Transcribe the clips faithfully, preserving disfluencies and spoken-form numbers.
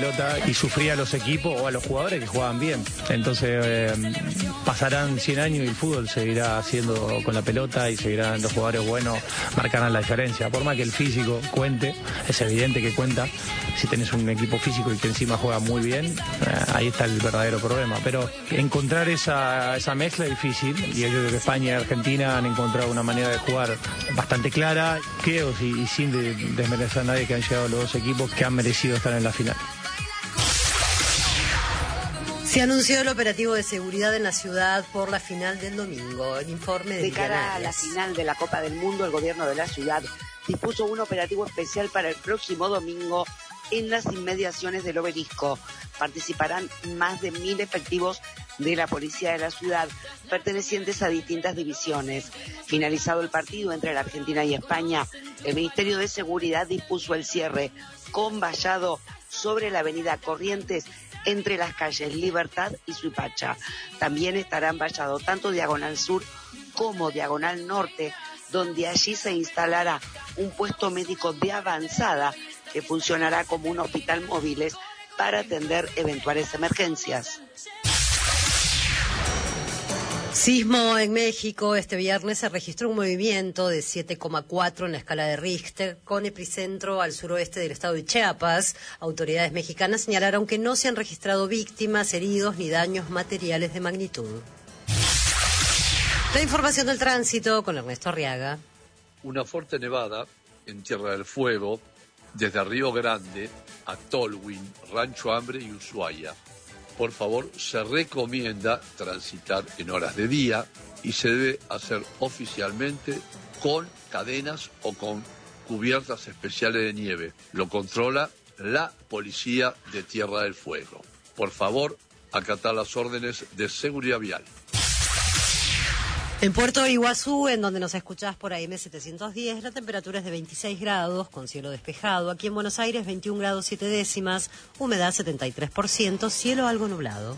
pelota y sufría a los equipos o a los jugadores que jugaban bien. Entonces eh, pasarán cien años y el fútbol seguirá haciendo con la pelota y seguirán los jugadores buenos, marcarán la diferencia. Por más que el físico cuente, es evidente que cuenta. Si tenés un equipo físico y que encima juega muy bien, eh, ahí está el verdadero problema. Pero encontrar esa, esa mezcla es difícil, y yo creo que España y Argentina han encontrado una manera de jugar bastante clara, creo, y, y sin de, desmerecer a nadie, que han llegado los dos equipos que han merecido estar en la final. Se anunció el operativo de seguridad en la ciudad por la final del domingo. El informe de De cara a la Arias. final de la Copa del Mundo, el gobierno de la ciudad dispuso un operativo especial para el próximo domingo en las inmediaciones del Obelisco. Participarán más de mil efectivos de la policía de la ciudad, pertenecientes a distintas divisiones. Finalizado el partido entre la Argentina y España, el Ministerio de Seguridad dispuso el cierre con vallado sobre la avenida Corrientes entre las calles Libertad y Suipacha. También estarán vallados tanto Diagonal Sur como Diagonal Norte, donde allí se instalará un puesto médico de avanzada que funcionará como un hospital móviles para atender eventuales emergencias. Sismo en México. Este viernes se registró un movimiento de siete coma cuatro en la escala de Richter, con epicentro al suroeste del estado de Chiapas. Autoridades mexicanas señalaron que no se han registrado víctimas, heridos ni daños materiales de magnitud. La información del tránsito con Ernesto Arriaga. Una fuerte nevada en Tierra del Fuego, desde Río Grande a Tolwyn, Rancho Hambre y Ushuaia. Por favor, se recomienda transitar en horas de día y se debe hacer oficialmente con cadenas o con cubiertas especiales de nieve. Lo controla la Policía de Tierra del Fuego. Por favor, acatar las órdenes de seguridad vial. En Puerto Iguazú, en donde nos escuchás por A M setecientos diez, la temperatura es de veintiséis grados, con cielo despejado. Aquí en Buenos Aires, veintiún grados siete décimas, humedad setenta y tres por ciento, cielo algo nublado.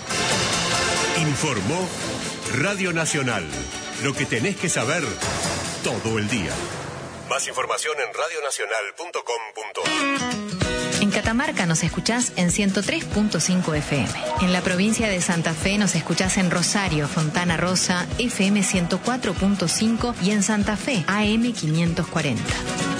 Informó Radio Nacional. Lo que tenés que saber todo el día. Más información en radio nacional punto com punto a r. En Catamarca nos escuchás en ciento tres punto cinco F M. En la provincia de Santa Fe nos escuchás en Rosario, Fontana Rosa, F M ciento cuatro punto cinco y en Santa Fe, A M quinientos cuarenta.